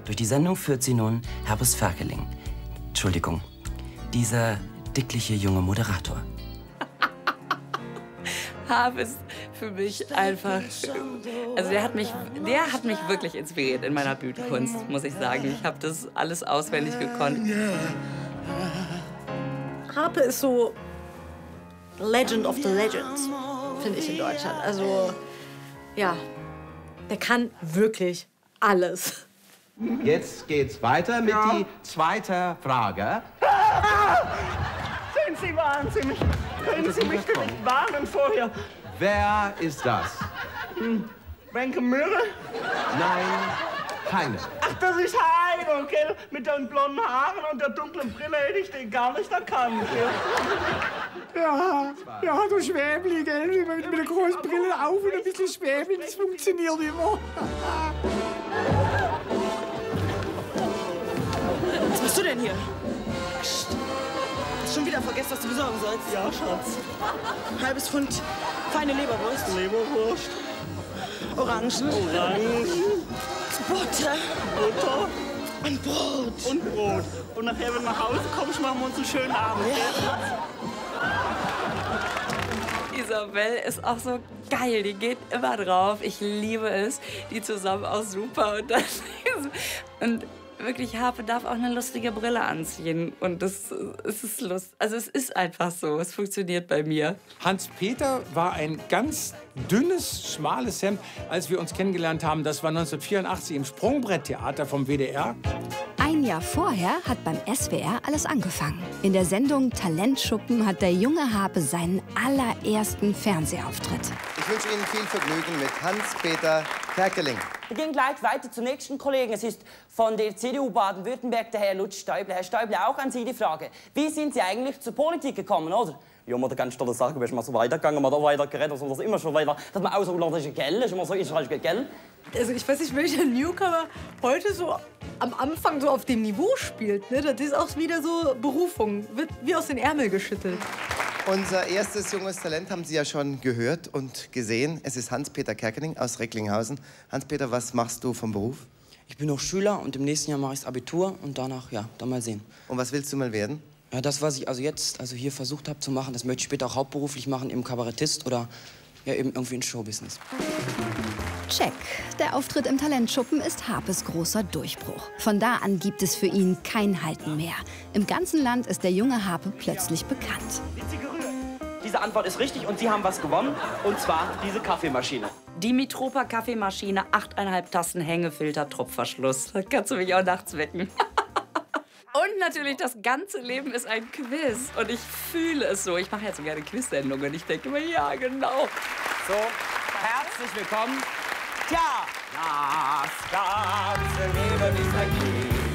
Durch die Sendung führt sie nun Herbes Ferkeling. Entschuldigung, dieser dickliche junge Moderator. Harpe ist für mich einfach, also der hat mich wirklich inspiriert in meiner Bühnenkunst, muss ich sagen. Ich habe das alles auswendig gekonnt. Harpe ist so Legend of the Legends, finde ich in Deutschland. Also, ja, der kann wirklich alles. Jetzt geht's weiter mit die zweite Frage. Sind Sie wahnsinnig? Können Sie mich denn nicht warnen vorher? Wer ist das? Wenke Möhre? Nein, keine. Ach, das ist Heino, gell? Mit den blonden Haaren und der dunklen Brille hätte ich den gar nicht erkannt, gell? Ja, du Schwäbli, gell? Mit der großen Brille auf und ein bisschen schwäbeln, das funktioniert immer. Was machst du denn hier? Psst. Hast schon wieder vergessen, was du besorgen sollst? Ja, Schatz. Halbes Pfund feine Leberwurst. Leberwurst. Orangen. Butter. Butter. Und Brot. Und Brot. Und nachher, wenn wir nach Hause kommen, machen wir uns einen schönen Abend. Isabel ist auch so geil, die geht immer drauf. Ich liebe es, die zusammen auch super. Und wirklich, Harpe darf auch eine lustige Brille anziehen. Und es ist lustig. Also es ist einfach so, es funktioniert bei mir. Hans-Peter war ein ganz dünnes, schmales Hemd, als wir uns kennengelernt haben. Das war 1984 im Sprungbretttheater vom WDR. Ein Jahr vorher hat beim SWR alles angefangen. In der Sendung Talentschuppen hat der junge Harpe seinen allerersten Fernsehauftritt. Ich wünsche Ihnen viel Vergnügen mit Hans-Peter Kerkeling. Wir gehen gleich weiter zum nächsten Kollegen. Es ist von der CDU Baden-Württemberg, der Herr Lutz Stäuble. Herr Stäuble, auch an Sie die Frage. Wie sind Sie eigentlich zur Politik gekommen, oder? Ja, man kann schon sagen, wenn man so weitergegangen, man da weiter geredet, also das immer schon weiter, dass man außerordentlich gell ist, immer so ist gell. Also ich weiß nicht, welcher Newcomer heute so am Anfang so auf dem Niveau spielt. Ne? Das ist auch wieder so Berufung, wird wie aus den Ärmeln geschüttelt. Unser erstes junges Talent haben Sie ja schon gehört und gesehen. Es ist Hans-Peter Kerkeling aus Recklinghausen. Hans-Peter, was machst du vom Beruf? Ich bin noch Schüler und im nächsten Jahr mache ich das Abitur und danach, ja, dann mal sehen. Und was willst du mal werden? Ja, das, was ich jetzt hier versucht habe zu machen, das möchte ich später auch hauptberuflich machen, im Kabarettist oder ja, eben irgendwie in Showbusiness. Check. Der Auftritt im Talentschuppen ist Harpes großer Durchbruch. Von da an gibt es für ihn kein Halten mehr. Im ganzen Land ist der junge Harpe plötzlich bekannt. Diese Antwort ist richtig und Sie haben was gewonnen, und zwar diese Kaffeemaschine. Die Mitropa Kaffeemaschine, 8,5 Tassen Hängefilter, Tropfverschluss. Da kannst du mich auch nachts wecken. Und natürlich, das ganze Leben ist ein Quiz. Und ich fühle es so. Ich mache ja so gerne Quiz-Sendungen. Ich denke immer, ja, genau. So, herzlich willkommen. Tja, das ganze Leben ist ein Quiz.